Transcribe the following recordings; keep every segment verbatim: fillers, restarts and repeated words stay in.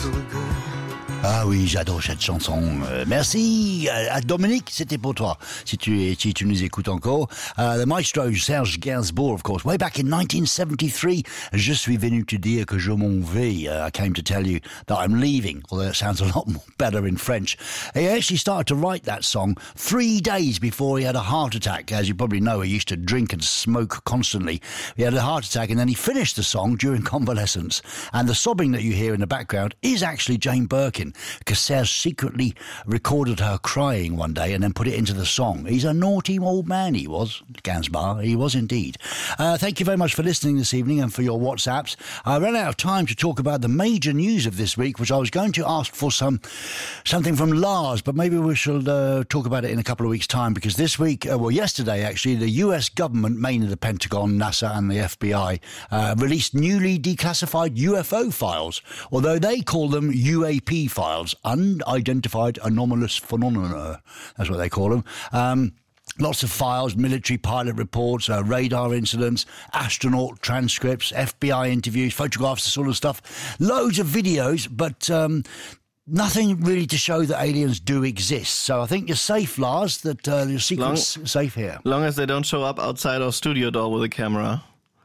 Ah oui, j'adore cette chanson. Euh, merci à, à Dominique, c'était pour toi, si tu, si tu nous écoutes encore. Uh, the maestro Serge Gainsbourg, of course, way back in nineteen seventy-three, je suis venu te dire que je m'en vais. Uh, I came to tell you that I'm leaving, although it sounds a lot more better in French. He actually started to write that song three days before he had a heart attack. As you probably know, he used to drink and smoke constantly. He had a heart attack and then he finished the song during convalescence. And the sobbing that you hear in the background is actually Jane Birkin, because Serge secretly recorded her crying one day and then put it into the song. He's a naughty old man, he was, Gainsbourg. He was indeed. Uh, thank you very much for listening this evening and for your WhatsApps. I ran out of time to talk about the major news of this week, which I was going to ask for some something from Lars, but maybe we shall uh, talk about it in a couple of weeks' time, because this week, uh, well, yesterday actually, the U S government, mainly the Pentagon, NASA and the F B I, uh, released newly declassified U F O files, although they call them U A P files. Unidentified anomalous phenomena. That's what they call them. Um, lots of files, military pilot reports, uh, radar incidents, astronaut transcripts, F B I interviews, photographs, this sort of stuff. Loads of videos, but um, nothing really to show that aliens do exist. So I think you're safe, Lars, that uh, your secret's long, safe here. Long as they don't show up outside our studio door with a camera.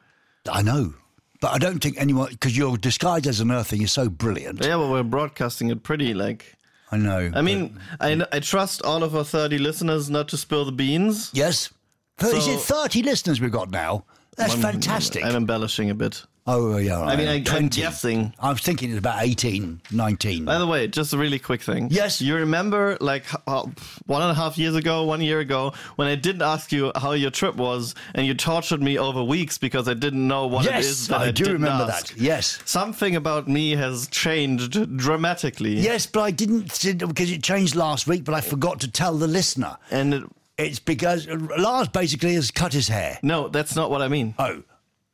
I know. But I don't think anyone, because your disguise as an Earthling is so brilliant. Yeah, but we're broadcasting it pretty, like... I know. I mean, I, I trust all of our thirty listeners not to spill the beans. Yes. So, is it thirty listeners we've got now? That's I'm, fantastic. I'm embellishing a bit. Oh, yeah. Right. I mean, I, I'm guessing. I was thinking it's about eighteen, nineteen. By the way, just a really quick thing. Yes. You remember, like, uh, one and a half years ago, one year ago, when I didn't ask you how your trip was, and you tortured me over weeks because I didn't know what yes, it is that I, I do didn't remember ask. that. Yes. Something about me has changed dramatically. Yes, but I didn't, because it changed last week, but I forgot to tell the listener. And it, it's because Lars basically has cut his hair. No, that's not what I mean. Oh.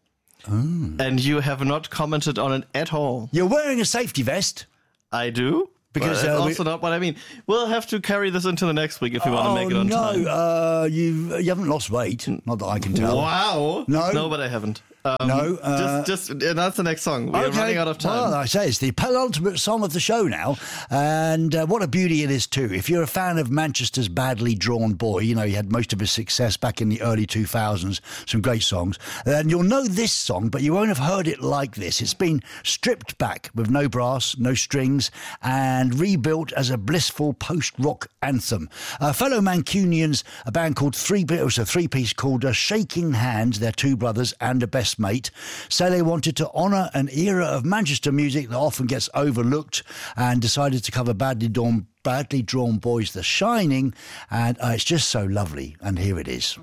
Oh. And you have not commented on it at all. You're wearing a safety vest. I do. Because that's uh, also we... not what I mean. We'll have to carry this into the next week if we oh, want to make it on no. time. No, uh, you you haven't lost weight. Not that I can tell. Wow. No. No, but I haven't. Um, no. Uh, just, just, that's the next song. We're okay. running out of time. Well, I say it's the penultimate song of the show now. And uh, what a beauty it is, too. If you're a fan of Manchester's Badly Drawn Boy, you know, he had most of his success back in the early two thousands, some great songs, then you'll know this song, but you won't have heard it like this. It's been stripped back with no brass, no strings, and rebuilt as a blissful post-rock anthem. Uh, fellow Mancunians, a band called Three, it was a three-piece called uh, Shaking Hands, their two brothers and a best mate, say they wanted to honour an era of Manchester music that often gets overlooked, and decided to cover Badly Drawn, Badly Drawn Boys' The Shining, and uh, it's just so lovely, and here it is.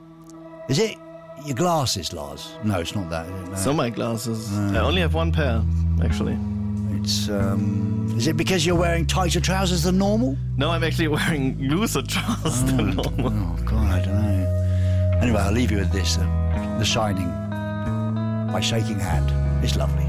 Is it your glasses, Lars? No, it's not that. No. So my glasses. Uh, I only have one pair, actually. It's, um... Is it because you're wearing tighter trousers than normal? No, I'm actually wearing looser trousers oh, than normal. Oh, God, I don't know. Anyway, I'll leave you with this. Uh, The Shining by Shaking Hand. It's lovely.